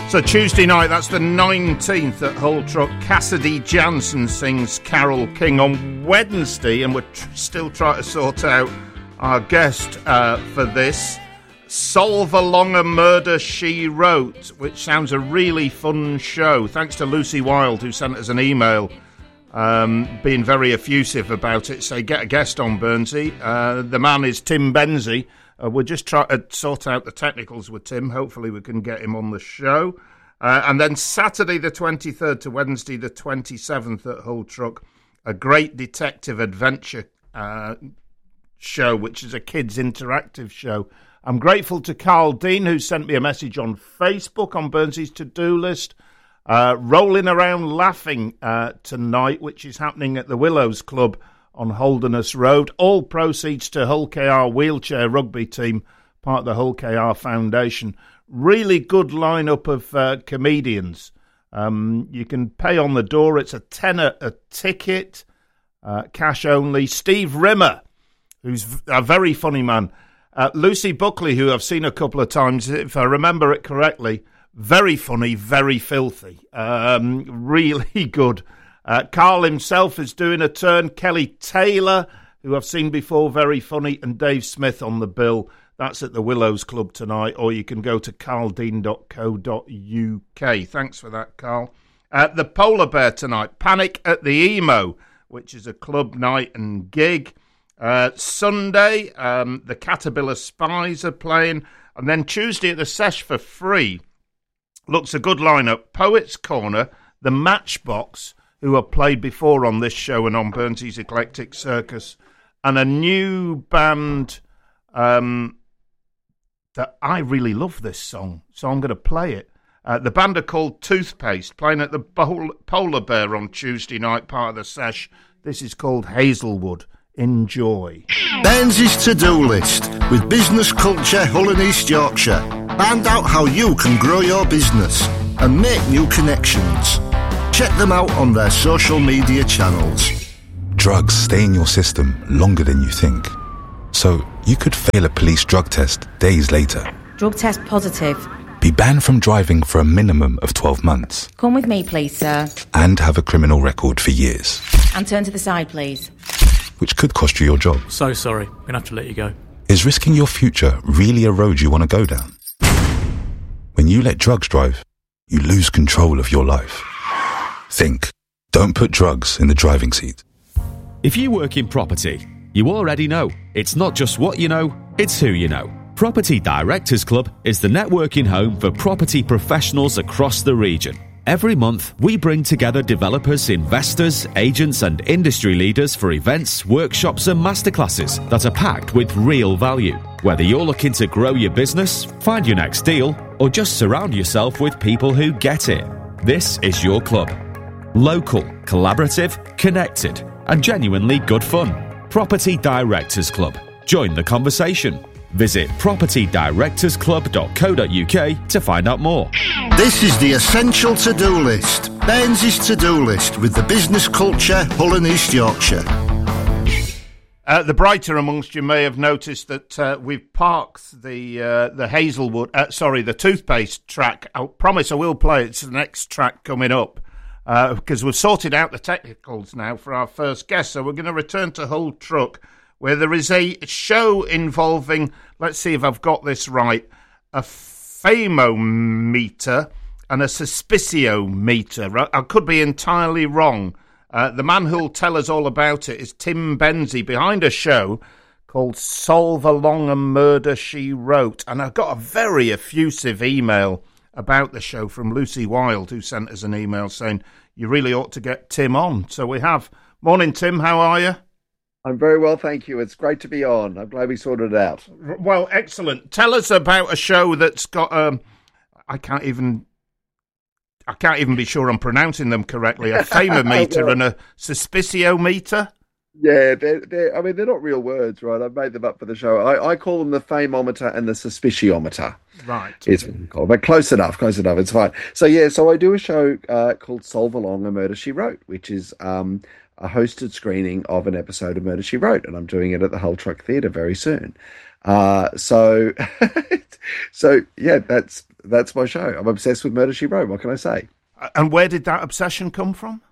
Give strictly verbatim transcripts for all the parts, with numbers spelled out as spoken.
So Tuesday night, that's the nineteenth at Hull Truck. Cassidy Jansen sings Carole King. On Wednesday, and we're tr- still trying to sort out our guest uh, for this, Solve Along a Murder, She Wrote, which sounds a really fun show. Thanks to Lucy Wilde, who sent us an email um, being very effusive about it. Say, get a guest on, Bernsey. Uh, the man is Tim Benzie. Uh, we're just trying to sort out the technicals with Tim. Hopefully we can get him on the show. Uh, and then Saturday the twenty-third to Wednesday the twenty-seventh at Hull Truck, a great detective adventure uh, show, which is a kids' interactive show. I'm grateful to Carl Dean, who sent me a message on Facebook on Bernsey's to-do list. Uh, Rolling Around Laughing uh, tonight, which is happening at the Willows Club on Holderness Road. All proceeds to Hull K R Wheelchair Rugby Team, part of the Hull K R Foundation. Really good lineup of uh, comedians. Um, you can pay on the door. It's a tenner a ticket, uh, cash only. Steve Rimmer, who's a very funny man. Uh, Lucy Buckley, who I've seen a couple of times, if I remember it correctly, very funny, very filthy. Um, really good. Uh, Carl himself is doing a turn. Kelly Taylor, who I've seen before, very funny. And Dave Smith on the bill. That's at the Willows Club tonight. Or you can go to carl dean dot co dot u k. Thanks for that, Carl. Uh, the Polar Bear tonight. Panic at the Emo, which is a club night and gig. Uh, Sunday, um, the Caterpillar Spies are playing. And then Tuesday at the Sesh for free. Looks a good lineup. Poets Corner, the Matchbox, who have played before on this show and on Bernsey's Eclectic Circus, and a new band um, that I really love this song, so I'm going to play it. Uh, the band are called Toothpaste, playing at the Pol- Polar Bear on Tuesday night, part of the sesh. This is called Hazelwood. Enjoy. Bernsey's to-do list with business culture Hull and East Yorkshire. Find out how you can grow your business and make new connections. Check them out on their social media channels. Drugs stay in your system longer than you think. So you could fail a police drug test days later. Drug test positive. Be banned from driving for a minimum of twelve months. Come with me, please, sir. And have a criminal record for years. And turn to the side, please. Which could cost you your job. So sorry, I'm going to have to let you go. Is risking your future really a road you want to go down? When you let drugs drive, you lose control of your life. Think. Don't put drugs in the driving seat. If you work in property, you already know. It's not just what you know, it's who you know. Property Directors Club is the networking home for property professionals across the region. Every month, we bring together developers, investors, agents and industry leaders for events, workshops and masterclasses that are packed with real value. Whether you're looking to grow your business, find your next deal, or just surround yourself with people who get it, this is your club. Local, collaborative, connected, and genuinely good fun. Property Directors Club. Join the conversation. Visit property directors club dot co dot u k to find out more. This is the Essential To-Do List. Bernsey's to-do list with the business culture Hull and East Yorkshire. Uh, the brighter amongst you may have noticed that uh, we've parked the uh, the Hazelwood, uh, sorry, the Toothpaste track. I promise I will play it. It's the next track coming up. Uh, because we've sorted out the technicals now for our first guest. So we're going to return to Hull Truck, where there is a show involving, let's see if I've got this right, a famometer and a suspiciometer. I could be entirely wrong. Uh, the man who'll tell us all about it is Tim Benzie, behind a show called Solve Along a Murder, She Wrote. And I got a very effusive email about the show from Lucy Wilde, who sent us an email saying, you really ought to get Tim on. So we have. Morning, Tim. How are you? I'm very well, thank you. It's great to be on. I'm glad we sorted it out. Well, excellent. Tell us about a show that's got, um, I can't even, I can't even be sure I'm pronouncing them correctly, a famometer well, and a suspiciometer. Yeah, they're, they're, I mean, they're not real words, right? I've made them up for the show. I, I call them the fameometer and the suspiciometer. Right. It's what we call it, but close enough, close enough. It's fine. So, yeah, so I do a show uh, called Solve Along a Murder, She Wrote, which is um, a hosted screening of an episode of Murder, She Wrote, and I'm doing it at the Hull Truck Theatre very soon. Uh, so, so yeah, that's that's my show. I'm obsessed with Murder, She Wrote. What can I say? And where did that obsession come from?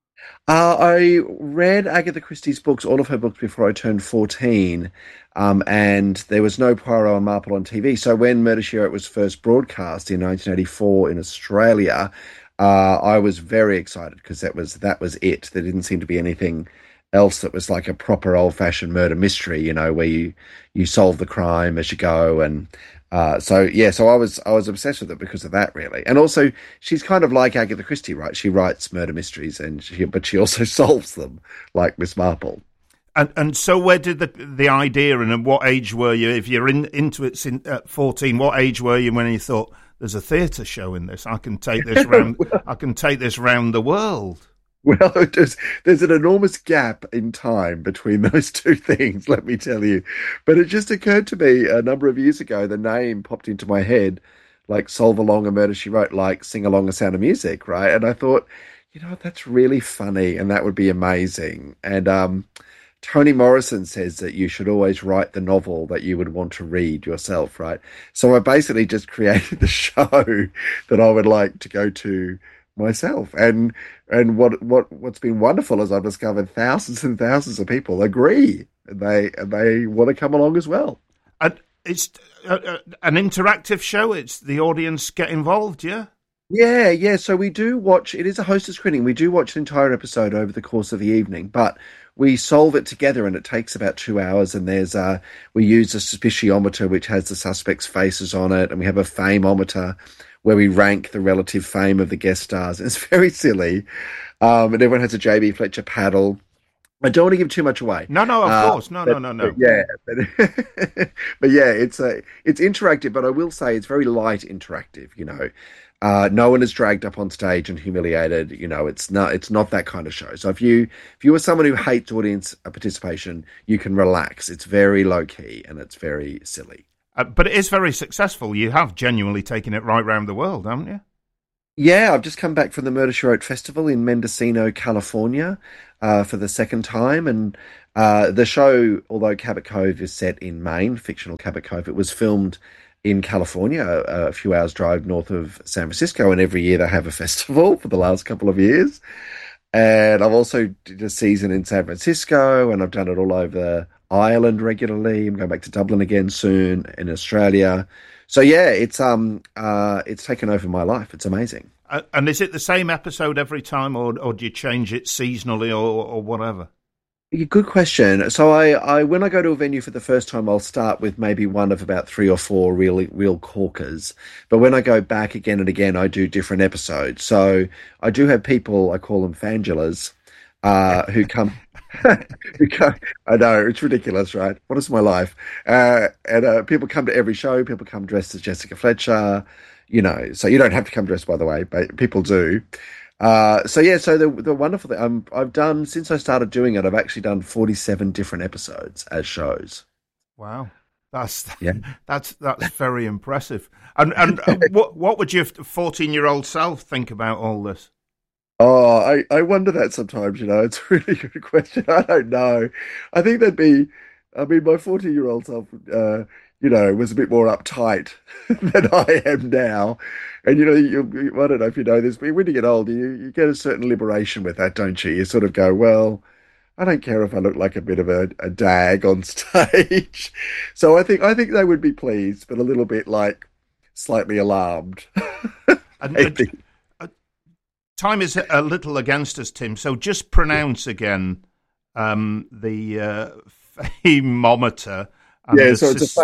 Uh, I read Agatha Christie's books, all of her books, before I turned fourteen, um, and there was no Poirot and Marple on T V. So when Murder, She Wrote was first broadcast in nineteen eighty-four in Australia, uh, I was very excited because that was that was it. There didn't seem to be anything else that was like a proper old-fashioned murder mystery, you know, where you you solve the crime as you go. And uh, so yeah, so I was I was obsessed with it because of that, really. And also, she's kind of like Agatha Christie, right? She writes murder mysteries, and she, but she also solves them, like Miss Marple. And and so, where did the the idea and at what age were you? If you're in, into it in, at fourteen, what age were you when you thought there's a theatre show in this? I can take this round. I can take this round the world. Well, there's, there's an enormous gap in time between those two things, let me tell you. But it just occurred to me a number of years ago, the name popped into my head, like Solve Along a Murder, She Wrote, like Sing Along a Sound of Music, right? And I thought, you know, that's really funny and that would be amazing. And um, Toni Morrison says that you should always write the novel that you would want to read yourself, right? So I basically just created the show that I would like to go to myself. And and what what what's been wonderful is I've discovered thousands and thousands of people agree, and they and they want to come along as well. And it's uh, uh, an interactive show. It's the audience get involved, yeah. Yeah, yeah. So we do watch. It is a hosted screening. We do watch an entire episode over the course of the evening, but we solve it together, and it takes about two hours. And there's uh we use a suspiciometer which has the suspects' faces on it, and we have a fameometer where we rank the relative fame of the guest stars. And it's very silly. Um, and everyone has a J B Fletcher paddle. I don't want to give too much away. No, no, of uh, course. No, but, no, no, no. Yeah. But, but yeah, it's a, it's interactive, but I will say it's very light interactive, you know. Uh, no one is dragged up on stage and humiliated. You know, it's not, it's not that kind of show. So if you, if you are someone who hates audience participation, you can relax. It's very low key and it's very silly. Uh, but it is very successful. You have genuinely taken it right round the world, haven't you? Yeah, I've just come back from the Murder, She Wrote Festival in Mendocino, California, uh, for the second time. And uh, the show, although Cabot Cove is set in Maine, fictional Cabot Cove, it was filmed in California, a, a few hours drive north of San Francisco. And every year they have a festival for the last couple of years. And I've also did a season in San Francisco, and I've done it all over Ireland regularly. I'm going back to Dublin again soon, in Australia. So yeah, it's um uh it's taken over my life. It's amazing. Uh, and is it the same episode every time, or or do you change it seasonally, or or whatever? Good question. So I, I when I go to a venue for the first time, I'll start with maybe one of about three or four really real corkers. But when I go back again and again, I do different episodes. So I do have people, I call them fandulas, uh, who come. who come I know, it's ridiculous, right? What is my life? Uh, and uh, people come to every show. People come dressed as Jessica Fletcher, you know. So you don't have to come dressed, by the way, but people do. Uh, so yeah, so the the wonderful thing, um, I've done, since I started doing it, I've actually done forty-seven different episodes as shows. Wow. That's yeah. that's that's very impressive. And and uh, what what would your fourteen-year-old self think about all this? Oh, I, I wonder that sometimes, you know. It's a really good question. I don't know. I think that'd be, I mean, my fourteen-year-old self, uh, you know, was a bit more uptight than I am now. And, you know, you, I don't know if you know this, but when you get older, you, you get a certain liberation with that, don't you? You sort of go, well, I don't care if I look like a bit of a, a dag on stage. So I think I think they would be pleased, but a little bit like slightly alarmed. And, and, uh, time is a little against us, Tim. So just pronounce again um, the uh, fameometer and yeah, the so it's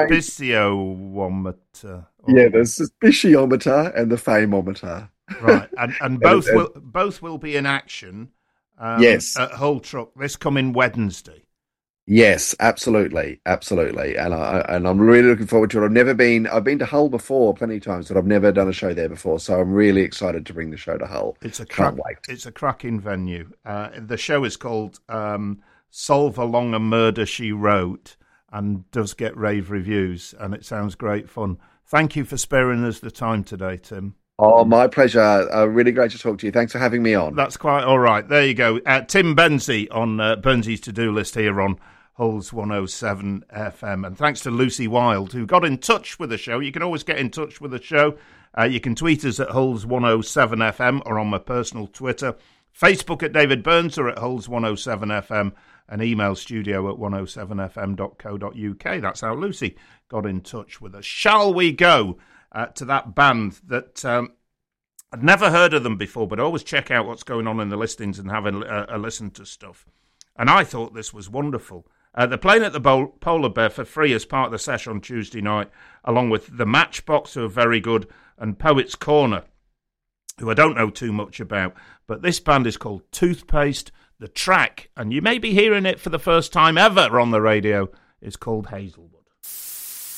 suspiciometer. Yeah, the suspiciometer and the fameometer. Right, and, and both will both will be in action. Um, yes, at Hull Truck this coming Wednesday. Yes, absolutely, absolutely, and I and I'm really looking forward to it. I've never been, I've been to Hull before plenty of times, but I've never done a show there before, so I'm really excited to bring the show to Hull. It's a crack, it's a cracking venue. Uh, the show is called um, "Solve Along a Murder, She Wrote," and does get rave reviews, and it sounds great fun. Thank you for sparing us the time today, Tim. Oh, my pleasure. Uh, really great to talk to you. Thanks for having me on. That's quite all right. There you go. Uh, Tim Benzie on uh, Burnsy's to-do list here on Hull's one oh seven F M. And thanks to Lucy Wilde, who got in touch with the show. You can always get in touch with the show Uh, you can tweet us at Hulls one oh seven F M or on my personal Twitter. Facebook at David Burns or at Hulls one oh seven F M, and email studio at one oh seven f m dot co dot u k. That's how Lucy got in touch with us. Shall we go uh, to that band that um, I'd never heard of them before, but I always check out what's going on in the listings and have a, a listen to stuff. And I thought this was wonderful. Uh, they're playing at the Bol- Polar Bear for free as part of the session on Tuesday night, along with the Matchbox, who are very good, and Poets Corner, who I don't know too much about. But this band is called Toothpaste. The track, and you may be hearing it for the first time ever on the radio, is called Hazelwood.